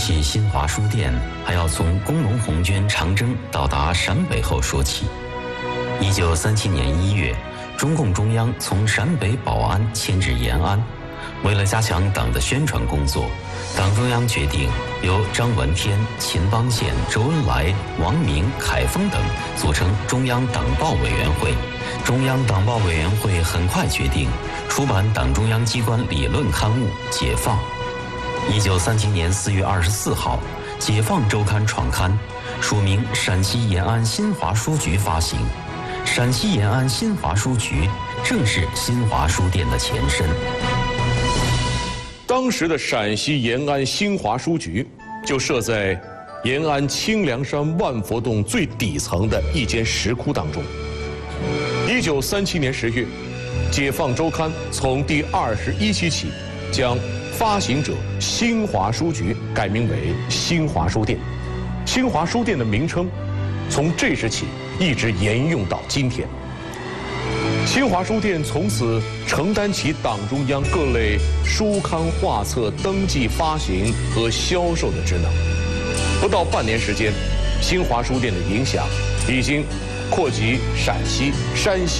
起新华书店，还要从工农红军长征到达陕北后说起。1937年1月，中共中央从陕北保安迁至延安。为了加强党的宣传工作，党中央决定由张闻天、秦邦宪、周恩来、王明、凯丰等组成中央党报委员会。中央党报委员会很快决定出版党中央机关理论刊物《解放》。1937年4月24号，《解放周刊》创刊，署名陕西延安新华书局发行。陕西延安新华书局正是新华书店的前身。 当时的陕西延安新华书局就设在延安清凉山万佛洞最底层的一间石窟当中。1937年10月，《解放周刊》从第21期起，将发行者新华书局改名为新华书店。新华书店的名称从这时起一直沿用到今天。新华书店从此承担起党中央各类书刊画册登记、发行和销售的职能。不到半年时间，新华书店的影响已经扩及陕西、山西。